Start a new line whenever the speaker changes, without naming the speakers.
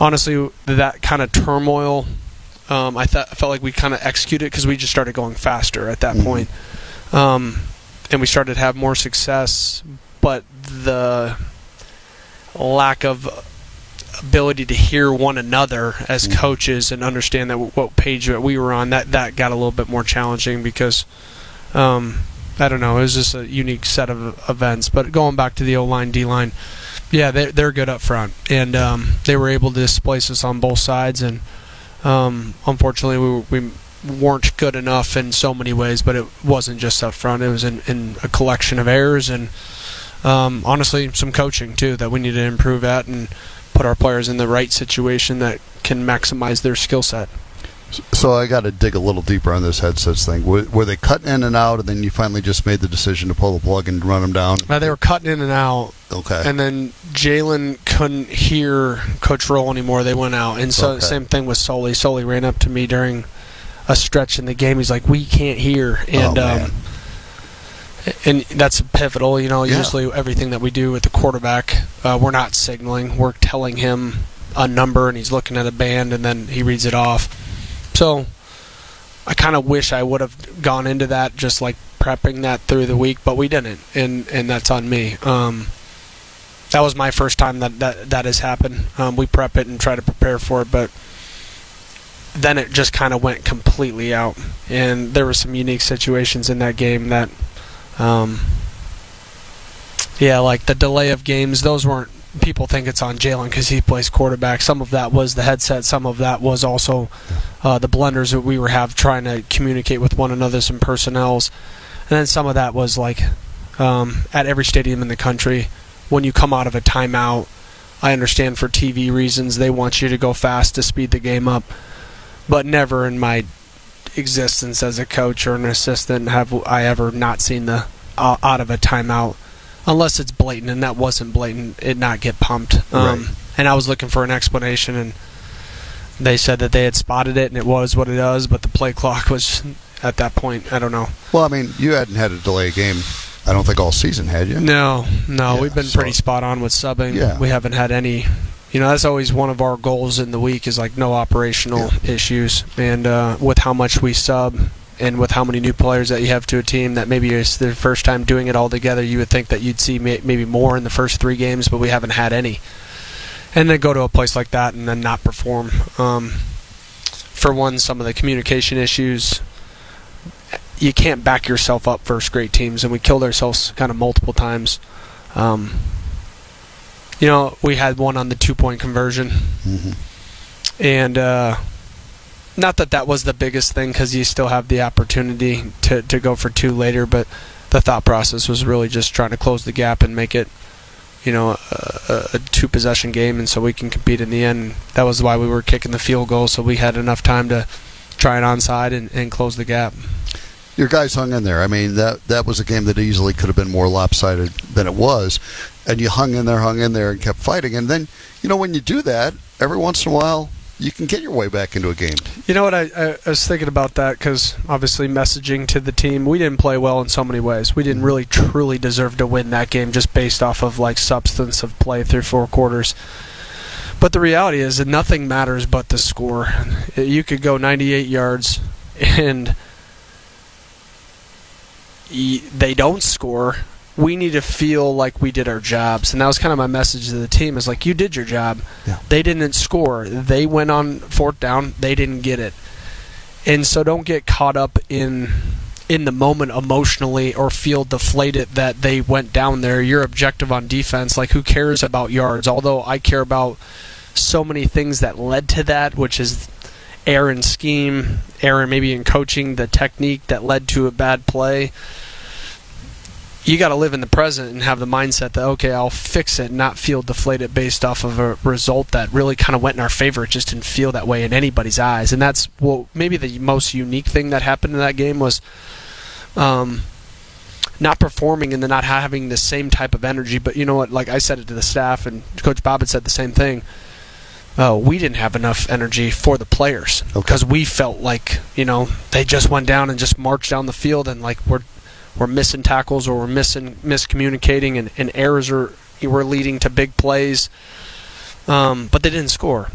honestly, that kind of turmoil, I felt like we kind of executed because we just started going faster at that point. And we started to have more success, but the lack of ability to hear one another as coaches and understand that what page that we were on, that got a little bit more challenging because, I don't know, it was just a unique set of events. But going back to the O-line, D-line, yeah, they're good up front, and they were able to displace us on both sides, and unfortunately we weren't good enough in so many ways, but it wasn't just up front. It was in a collection of errors and honestly some coaching too that we need to improve at and put our players in the right situation that can maximize their skill set.
So I got to dig a little deeper on this headsets thing. Were they cutting in and out, and then you finally just made the decision to pull the plug and run them down?
They were cutting in and out.
Okay.
And then Jalen couldn't hear Coach Roll anymore. They went out. And so same thing with Sully. Sully ran up to me during a stretch in the game. He's like, we can't hear. And and that's pivotal. Usually everything that we do with the quarterback, we're not signaling. We're telling him a number, and he's looking at a band, and then he reads it off. So I kind of wish I would have gone into that, just like prepping that through the week, but we didn't, and that's on me. That was my first time that has happened. We prep it and try to prepare for it, but then it just kind of went completely out. And there were some unique situations in that game that, like the delay of games, those weren't, people think it's on Jalen because he plays quarterback. Some of that was the headset. Some of that was also the blunders that we were trying to communicate with one another, some personnels. And then some of that was like at every stadium in the country, when you come out of a timeout, I understand for TV reasons they want you to go fast to speed the game up. But never in my existence as a coach or an assistant have I ever not seen the out of a timeout, unless it's blatant, and that wasn't blatant, it not get pumped.
Right.
And I was looking for an explanation, and they said that they had spotted it, and it was what it was, but the play clock was, at that point, I don't know.
Well, I mean, you hadn't had a delay game, I don't think, all season, had you?
No, we've been pretty spot on with subbing.
Yeah.
We haven't had any. That's always one of our goals in the week is like no operational issues. And with how much we sub and with how many new players that you have to a team that maybe it's their first time doing it all together, you would think that you'd see maybe more in the first 3 games, but we haven't had any. And then go to a place like that and then not perform. For one, some of the communication issues, you can't back yourself up versus great teams, and we killed ourselves kind of multiple times. We had one on the 2-point conversion. And not that was the biggest thing because you still have the opportunity to go for 2 later, but the thought process was really just trying to close the gap and make it, a 2-possession game, and so we can compete in the end. That was why we were kicking the field goal, so we had enough time to try it onside and close the gap.
Your guys hung in there. I mean, that was a game that easily could have been more lopsided than it was, and you hung in there, and kept fighting. And then, when you do that, every once in a while, you can get your way back into a game.
You know what? I was thinking about that because obviously messaging to the team, we didn't play well in so many ways. We didn't really truly deserve to win that game just based off of like substance of play through 4 quarters. But the reality is that nothing matters but the score. You could go 98 yards and they don't score. We need to feel like we did our jobs. And that was kind of my message to the team is like, you did your job. Yeah. They didn't score. They went on 4th down. They didn't get it. And so don't get caught up in the moment emotionally or feel deflated that they went down there. Your objective on defense, like who cares about yards? Although I care about so many things that led to that, which is error in scheme, error maybe in coaching, the technique that led to a bad play. You got to live in the present and have the mindset that, okay, I'll fix it, not feel deflated based off of a result that really kind of went in our favor. It just didn't feel that way in anybody's eyes. And that's maybe the most unique thing that happened in that game was not performing and then not having the same type of energy. But you know what? Like I said it to the staff, and Coach Bob had said the same thing. We didn't have enough energy for the players because we felt like, they just went down and just marched down the field and like we're missing tackles or we're miscommunicating and errors were leading to big plays. But they didn't score.